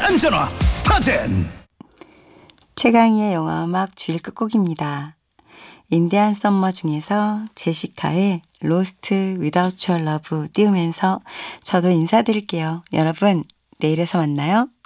안전화 스타젠. 최강희의 영화음악 주일 끝곡입니다. 인디안 썸머 중에서 제시카의 Lost Without Your Love 띄우면서 저도 인사드릴게요. 여러분, 내일에서 만나요.